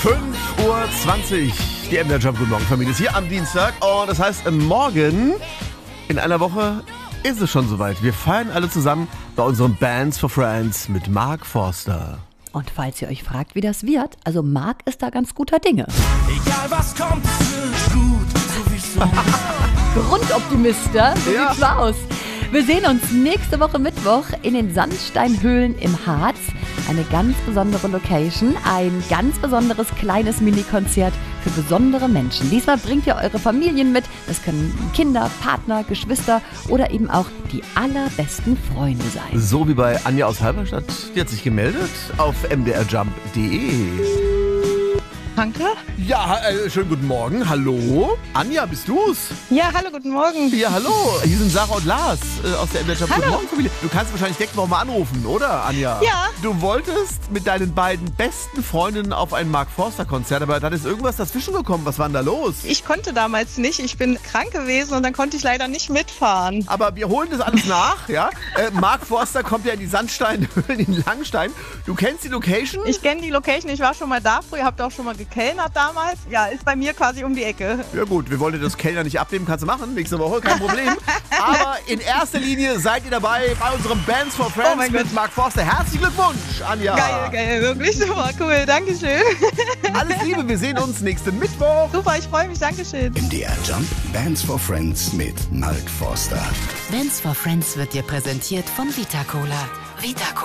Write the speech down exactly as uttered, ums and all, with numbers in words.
fünf Uhr zwanzig. Die M D R Jump Guten Morgen Familie ist hier am Dienstag. Und das heißt, morgen in einer Woche ist es schon soweit. Wir feiern alle zusammen bei unserem Bands for Friends mit Mark Forster. Und falls ihr euch fragt, wie das wird, also Mark ist da ganz guter Dinge. Egal was kommt, es wird gut, sowieso. Grundoptimist, ja? So Ja. sieht's aus. Wir sehen uns nächste Woche Mittwoch in den Sandsteinhöhlen im Harz. Eine ganz besondere Location, ein ganz besonderes kleines Mini-Konzert für besondere Menschen. Diesmal bringt ihr eure Familien mit. Das können Kinder, Partner, Geschwister oder eben auch die allerbesten Freunde sein. So wie bei Anja aus Halberstadt. Die hat sich gemeldet auf m d r jump punkt d e. Danke. Ja, äh, schönen guten Morgen. Hallo? Anja, bist du's? Ja, hallo, guten Morgen. Ja, hallo. Hier sind Sarah und Lars äh, aus der M D R Jump Hallo. Guten Morgen Familie. Du kannst wahrscheinlich direkt noch mal anrufen, oder, Anja? Ja. Du wolltest mit deinen beiden besten Freundinnen auf ein Mark Forster Konzert, aber da ist irgendwas dazwischen gekommen. Was war denn da los? Ich konnte damals nicht. Ich bin krank gewesen und dann konnte ich leider nicht mitfahren. Aber wir holen das alles nach, ja? Äh, Mark Forster kommt ja in die Sandsteinhöhlen in Langstein. Du kennst die Location? Ich kenne die Location, ich war schon mal da früher, habt auch schon mal gekellnert damals. Ja, ist bei mir quasi um die Ecke. Ja gut, wir wollen dir das Kellner nicht abnehmen, kannst du machen, nächste Woche, kein Problem. Aber in erster Linie seid ihr dabei bei unserem Bands for Friends Oh mein mit Gott. Mark Forster. Herzlichen Glückwunsch, Anja. Geil, geil, wirklich super cool. Dankeschön. Alles Liebe, wir sehen uns nächsten Mittwoch. Super, ich freue mich. Dankeschön. M D R Jump Bands for Friends mit Mark Forster. Bands for Friends wird dir präsentiert von Vita Cola. Vita Cola.